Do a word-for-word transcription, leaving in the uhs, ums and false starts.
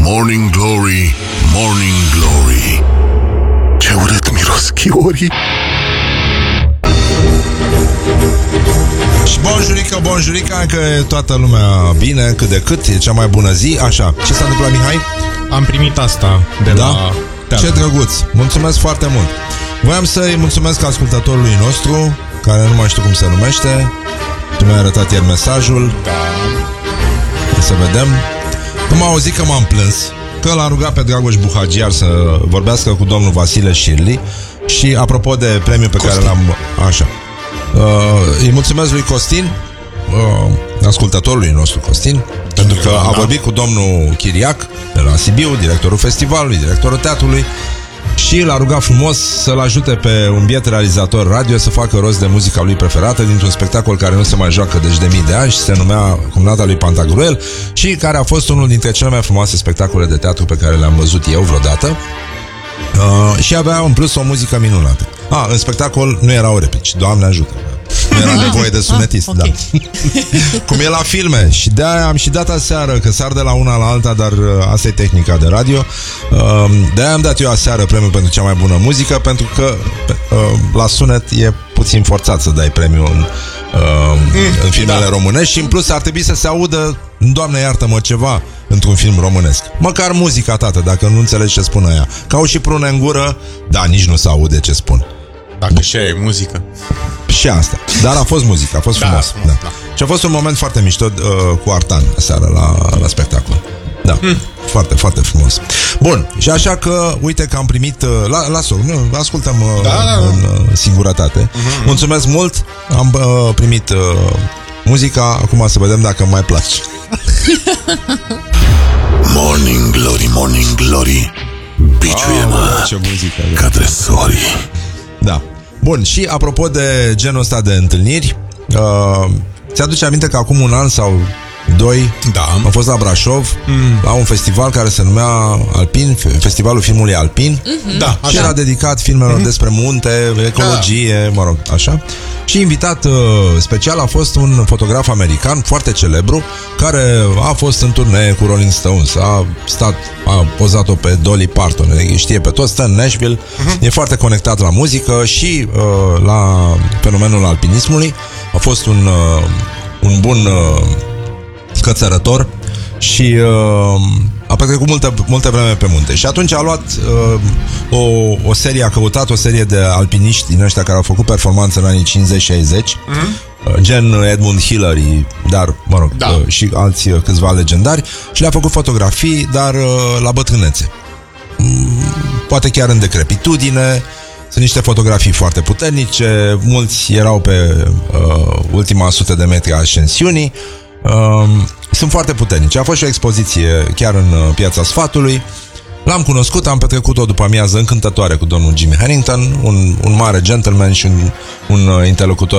Morning Glory, Morning Glory, ce urât miros chiorii. Și bonjurică, bonjurică, că toată lumea bine, cât de cât, e cea mai bună zi. Așa, ce s-a întâmplat, Mihai? Am primit asta de da? la teatru. Ce drăguț, mulțumesc foarte mult. Voiam să-i mulțumesc ascultătorului nostru, care nu mai știu cum se numește. Tu mi-ai arătat ieri mesajul. Da. Să vedem. Nu m-a auzit că m-am plâns, că l-am rugat pe Dragoș Buhagiar să vorbească cu domnul Vasile Șirli. Și apropo de premiul pe Costin, care l-am... Așa uh, îi mulțumesc lui Costin, uh, ascultătorului nostru Costin, pentru că a vorbit cu domnul Chiriac de la Sibiu, directorul festivalului, directorul teatrului, și l-a rugat frumos să-l ajute pe un biet realizator radio să facă rost de muzica lui preferată dintr-un spectacol care nu se mai joacă deci de mii de ani și se numea Cumnata lui Pantagruel și care a fost unul dintre cele mai frumoase spectacole de teatru pe care le-am văzut eu vreodată. Uh, și avea în plus o muzică minunată. Ah, în spectacol nu erau replici, Doamne ajută. Nu era nevoie de sunetist, ah, okay. Da. Cum e la filme. Și de-aia am și dat aseară, că sar de la una la alta, dar uh, asta e tehnica de radio. uh, De-aia am dat eu aseară premiul pentru cea mai bună muzică, pentru că uh, la sunet e puțin forțat să dai premiul în, uh, mm, în filmele da. românești. Și în plus ar trebui să se audă, Doamne iartă-mă, ceva într-un film românesc. Măcar muzica, tată, dacă nu înțelegi ce spune ea. Că au și prune în gură, da, nici nu se aude ce spun. Dacă și e muzică. Și asta. Dar a fost muzică, a fost da, frumos, frumos da. Da. Și a fost un moment foarte mișto uh, cu Artan aseară la, la spectacol. Da, hmm. foarte, foarte frumos. Bun, și așa că, uite că am primit uh, la, Las-o, nu, ascultăm uh, da, da, da. în uh, singurătate. uh-huh. Mulțumesc mult. Am uh, primit uh, muzica. Acum să vedem dacă îmi mai place. Morning Glory, Morning Glory, biciuie-mă ce muzică, ca tresorii. Da. Bun, și apropo de genul ăsta de întâlniri, uh, ți-aduce aminte că acum un an sau doi da. am fost la Brașov mm. la un festival care se numea Alpin, Festivalul Filmului Alpin. Mm-hmm. Da, și era dedicat filmelor mm-hmm. despre munte, ecologie, da. mă rog, așa. Și invitat uh, special a fost un fotograf american foarte celebru, care a fost în turnee cu Rolling Stones, a stat, a pozat-o pe Dolly Parton, știe pe toți, stă în Nashville, uh-huh. e foarte conectat la muzică și uh, la fenomenul alpinismului. A fost un, uh, un bun uh, cățărător și uh, a petrecut multă, multă vreme pe munte. Și atunci a luat uh, o, o serie, a căutat o serie de alpiniști din ăștia care au făcut performanță în anii cincizeci șaizeci, uh-huh. uh, gen Edmund Hillary, dar, mă rog, da. uh, și alți uh, câțiva legendari, și le-a făcut fotografii, dar uh, la bătrânețe. Mm, poate chiar în decrepitudine. Sunt niște fotografii foarte puternice. Mulți erau pe uh, ultima sută de metri a ascensiunii. Uh, sunt foarte puternice. A fost și o expoziție chiar în uh, Piața Sfatului. L-am cunoscut, am petrecut o după amiază încântătoare cu domnul Jimi Harrington, un, un mare gentleman și un, un uh, interlocutor